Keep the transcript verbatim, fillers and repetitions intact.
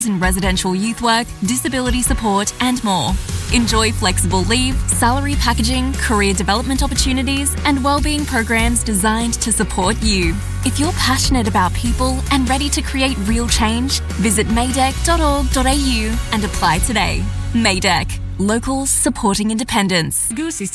in residential youth work, disability support and more. Enjoy flexible leave, salary packaging, career development opportunities and wellbeing programs designed to support you. If you're passionate about people and ready to create real change, visit maydec dot org dot a u and apply today. Maydec, locals supporting independence. Goose is